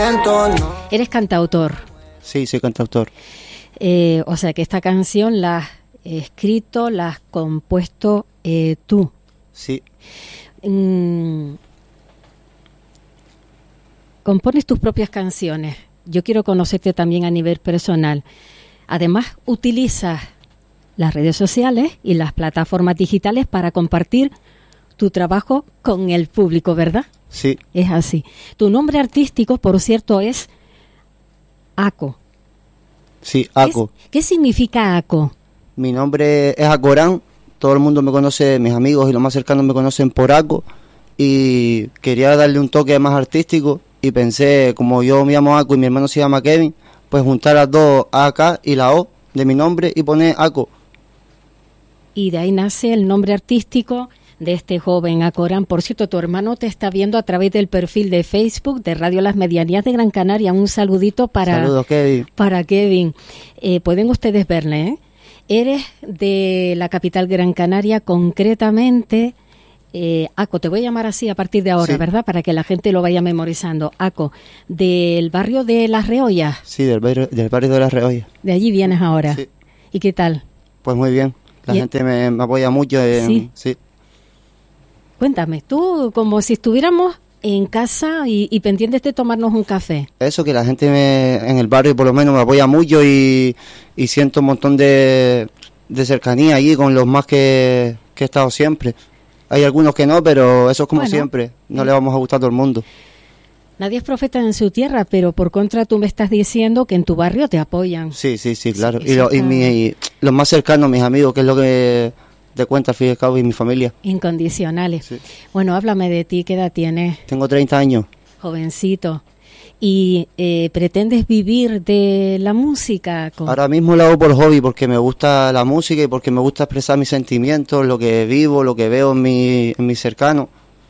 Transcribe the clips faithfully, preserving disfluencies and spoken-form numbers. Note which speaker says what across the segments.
Speaker 1: Eres cantautor.
Speaker 2: Sí, soy cantautor.
Speaker 1: Eh, o sea que esta canción la has escrito, la has compuesto eh, tú.
Speaker 2: Sí.
Speaker 1: Mm, compones tus propias canciones. Yo quiero conocerte también a nivel personal. Además, utilizas las redes sociales y las plataformas digitales para compartir tu trabajo con el público, ¿verdad?
Speaker 2: Sí.
Speaker 1: Es así. Tu nombre artístico, por cierto, es Ako.
Speaker 2: Sí, Ako.
Speaker 1: ¿Qué, ¿Qué significa Ako?
Speaker 2: Mi nombre es Acorán. Todo el mundo me conoce, mis amigos y los más cercanos me conocen por Ako. Y quería darle un toque más artístico. Y pensé, como yo me llamo Ako y mi hermano se llama Kevin, pues juntar las dos A K y la O de mi nombre y poner Ako.
Speaker 1: Y de ahí nace el nombre artístico de este joven Acorán. Por cierto, tu hermano te está viendo a través del perfil de Facebook de Radio Las Medianías de Gran Canaria. Un saludito para,
Speaker 2: Saludos, Kevin.
Speaker 1: para Kevin. Eh, pueden ustedes verle, ¿eh? Eres de la capital Gran Canaria, concretamente, eh, Ako, te voy a llamar así a partir de ahora,
Speaker 2: sí.
Speaker 1: ¿verdad? Para que la gente lo vaya memorizando. Ako, del barrio de Las Reollas.
Speaker 2: Sí, del barrio, del barrio de Las Reollas.
Speaker 1: De allí vienes ahora.
Speaker 2: Sí.
Speaker 1: ¿Y qué tal?
Speaker 2: Pues muy bien. La
Speaker 1: y
Speaker 2: gente me, me apoya mucho. En,
Speaker 1: sí.
Speaker 2: sí.
Speaker 1: Cuéntame, tú como si estuviéramos en casa y, y pendientes de tomarnos un café.
Speaker 2: Eso, que la gente me, en el barrio por lo menos me apoya mucho y, y siento un montón de, de cercanía allí con los más que, que he estado siempre. Hay algunos que no, pero eso es como bueno, siempre, no eh. le vamos a gustar a todo el mundo.
Speaker 1: Nadie es profeta en su tierra, pero por contra tú me estás diciendo que en tu barrio te apoyan.
Speaker 2: Sí, sí, sí, claro.
Speaker 1: Sí,
Speaker 2: y, lo, y, mi, y los más cercanos, mis amigos, que es lo que te cuenta al fin y al cabo, y mi familia.
Speaker 1: Incondicionales.
Speaker 2: Sí.
Speaker 1: Bueno, háblame de ti, ¿qué edad tienes?
Speaker 2: Tengo treinta años.
Speaker 1: Jovencito. ¿Y eh, pretendes vivir de la música? Con...
Speaker 2: Ahora mismo lo hago por hobby, porque me gusta la música y porque me gusta expresar mis sentimientos, lo que vivo, lo que veo en mi, en mis cercanos.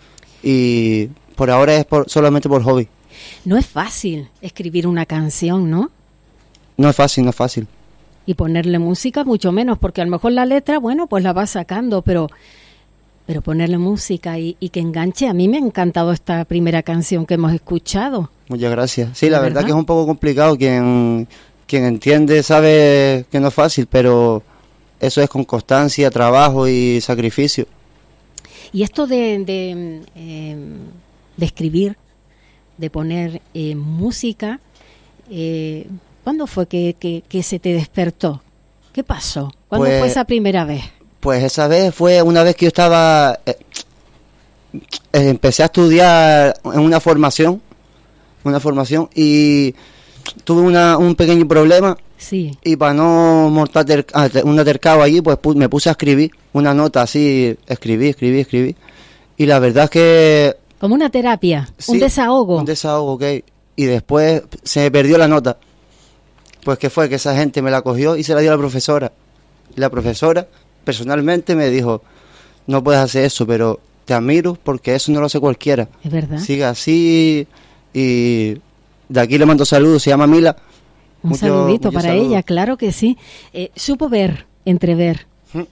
Speaker 2: Y por ahora es por, solamente por hobby.
Speaker 1: No es fácil escribir una canción, ¿no?
Speaker 2: No es fácil, no es fácil.
Speaker 1: Y ponerle música mucho menos, porque a lo mejor la letra, bueno, pues la vas sacando, pero pero ponerle música y, y que enganche. A mí me ha encantado esta primera canción que hemos escuchado.
Speaker 2: Muchas gracias. Sí, la
Speaker 1: verdad?
Speaker 2: verdad que es un poco complicado. Quien, quien entiende sabe que no es fácil, pero eso es con constancia, trabajo y sacrificio.
Speaker 1: Y esto de, de, eh, de escribir, de poner eh, música, eh, ¿cuándo fue que, que, que se te despertó? ¿Qué pasó? ¿Cuándo
Speaker 2: pues,
Speaker 1: fue esa primera vez?
Speaker 2: Pues esa vez fue una vez que yo estaba... Eh, eh, empecé a estudiar en una formación, una formación y tuve una, un pequeño problema.
Speaker 1: Sí.
Speaker 2: Y para no montar ter, un atercado allí, pues pu, me puse a escribir una nota así, escribí, escribí, escribí. Y la verdad es que...
Speaker 1: Como una terapia,
Speaker 2: sí,
Speaker 1: un desahogo.
Speaker 2: Un desahogo, ok. Y después se me perdió la nota. Pues ¿qué fue? Que esa gente me la cogió y se la dio a la profesora. Y la profesora personalmente me dijo, no puedes hacer eso, pero te admiro porque eso no lo hace cualquiera.
Speaker 1: Es verdad.
Speaker 2: Sigue así y de aquí le mando saludos, se llama Mila.
Speaker 1: Un
Speaker 2: mucho,
Speaker 1: saludito
Speaker 2: mucho
Speaker 1: para
Speaker 2: saludo.
Speaker 1: ella, claro que sí. Eh, supo ver, entrever. ¿Mm?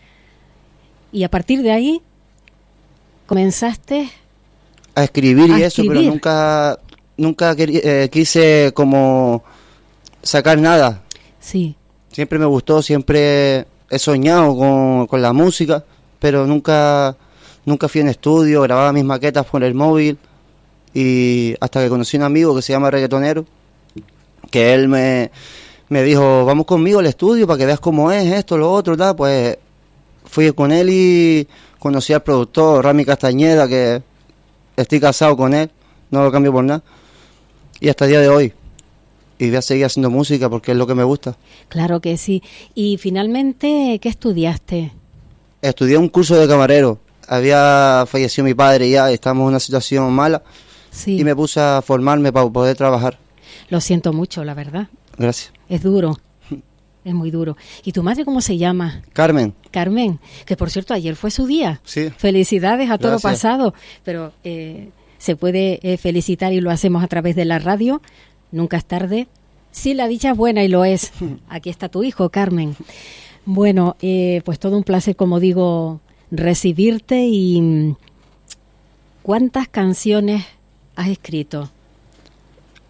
Speaker 1: Y a partir de ahí comenzaste
Speaker 2: a escribir
Speaker 1: a
Speaker 2: y eso,
Speaker 1: escribir.
Speaker 2: Pero nunca nunca querí, eh, quise como sacar nada.
Speaker 1: Sí.
Speaker 2: Siempre me gustó, siempre he soñado con, con la música, pero nunca nunca fui en estudio, grababa mis maquetas por el móvil y hasta que conocí a un amigo que se llama Reggaetonero, que él me, me dijo, vamos conmigo al estudio para que veas cómo es esto, lo otro, tal. Pues fui con él y conocí al productor Rami Castañeda, que estoy casado con él, no lo cambio por nada, y hasta el día de hoy. Y voy a seguir haciendo música porque es lo que me gusta.
Speaker 1: Claro que sí. Y finalmente, ¿qué estudiaste?
Speaker 2: Estudié un curso de camarero. Había fallecido mi padre ya, estábamos en una situación mala.
Speaker 1: Sí.
Speaker 2: Y me puse a formarme para poder trabajar.
Speaker 1: Lo siento mucho, la verdad.
Speaker 2: Gracias.
Speaker 1: Es duro. Es muy duro. ¿Y tu madre cómo se llama?
Speaker 2: Carmen.
Speaker 1: Carmen, que por cierto ayer fue su día.
Speaker 2: Sí.
Speaker 1: Felicidades a todo
Speaker 2: Gracias.
Speaker 1: pasado. Pero eh, se puede eh, felicitar y lo hacemos a través de la radio. Nunca es tarde. Sí, la dicha es buena y lo es. Aquí está tu hijo, Carmen. Bueno, eh, pues todo un placer, como digo, recibirte. Y ¿cuántas canciones has escrito?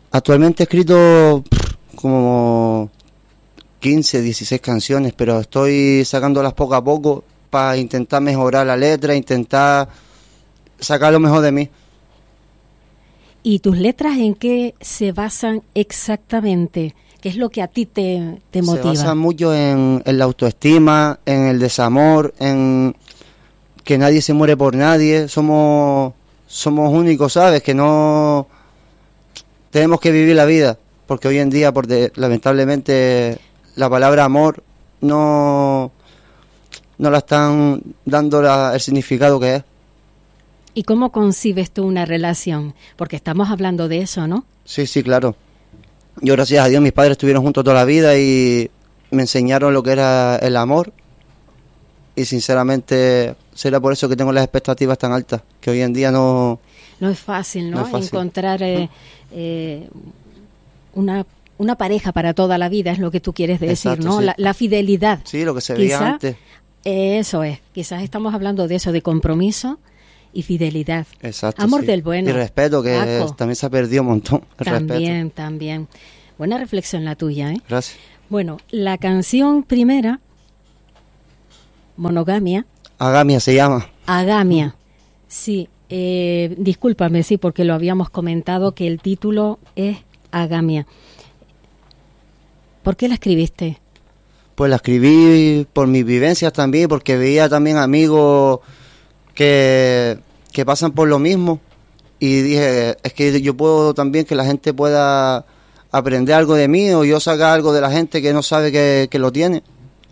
Speaker 2: Actualmente he escrito pff, como quince, dieciséis canciones, pero estoy sacándolas poco a poco para intentar mejorar la letra, intentar sacar lo mejor de mí.
Speaker 1: ¿Y tus letras en qué se basan exactamente? ¿Qué es lo que a ti te, te motiva?
Speaker 2: Se basan mucho en, en la autoestima, en el desamor, en que nadie se muere por nadie. Somos, somos únicos, ¿sabes? Que no... Tenemos que vivir la vida, porque hoy en día, por de, lamentablemente, la palabra amor no, no la están dando la, el significado que es.
Speaker 1: ¿Y cómo concibes tú una relación? Porque estamos hablando de eso, ¿no?
Speaker 2: Sí, sí, claro. Yo, gracias a Dios, mis padres estuvieron juntos toda la vida y me enseñaron lo que era el amor. Y sinceramente, será por eso que tengo las expectativas tan altas, que hoy en día no...
Speaker 1: No es fácil, ¿no?
Speaker 2: No es fácil.
Speaker 1: Encontrar eh, eh, una, una pareja para toda la vida, es lo que tú quieres decir,
Speaker 2: Exacto,
Speaker 1: ¿no?
Speaker 2: sí.
Speaker 1: La, la fidelidad.
Speaker 2: Sí, lo que se veía
Speaker 1: Quizá,
Speaker 2: antes.
Speaker 1: eh, eso es. Quizás estamos hablando de eso, de compromiso y fidelidad.
Speaker 2: Exacto,
Speaker 1: Amor
Speaker 2: sí.
Speaker 1: del bueno.
Speaker 2: Y respeto, que
Speaker 1: Paco.
Speaker 2: también se ha perdido un montón. El
Speaker 1: También,
Speaker 2: respeto.
Speaker 1: también. Buena reflexión la tuya, ¿eh?
Speaker 2: Gracias.
Speaker 1: Bueno, la canción primera, Monogamia,
Speaker 2: Agamia se llama.
Speaker 1: Agamia. Sí, eh, discúlpame, sí, porque lo habíamos comentado que el título es Agamia. ¿Por qué la escribiste?
Speaker 2: Pues la escribí por mis vivencias también, porque veía también amigos que, que pasan por lo mismo. Y dije, es que yo puedo también que la gente pueda aprender algo de mí, o yo sacar algo de la gente que no sabe que, que lo tiene.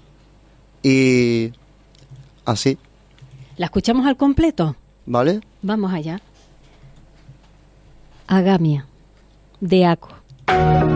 Speaker 2: Y así.
Speaker 1: ¿La escuchamos al completo?
Speaker 2: ¿Vale?
Speaker 1: Vamos allá. Agamia, de Aco.